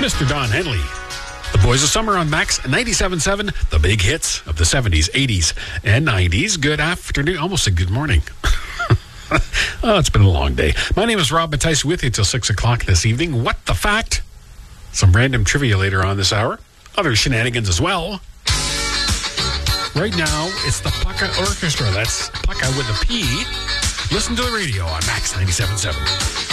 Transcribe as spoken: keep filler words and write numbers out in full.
Mister Don Henley. The Boys of Summer on Max ninety-seven point seven, the big hits of the seventies, eighties, and nineties. Good afternoon, almost a good morning. Oh, it's been a long day. My name is Rob Matthijs with you till six o'clock this evening. What the fact? Some random trivia later on this hour. Other shenanigans as well. Right now, it's the Pucka Orchestra. That's Pucka with a P. Listen to the radio on Max ninety-seven point seven.